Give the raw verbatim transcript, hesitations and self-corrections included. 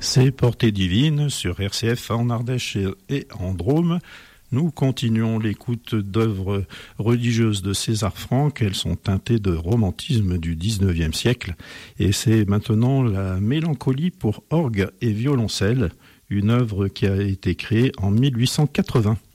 C'est Portée divine sur R C F en Ardèche et en Drôme. Nous continuons l'écoute d'œuvres religieuses de César Franck. Elles sont teintées de romantisme du dix-neuvième siècle. Et c'est maintenant la Mélancolie pour orgue et violoncelle, une œuvre qui a été créée en mille huit cent quatre-vingts.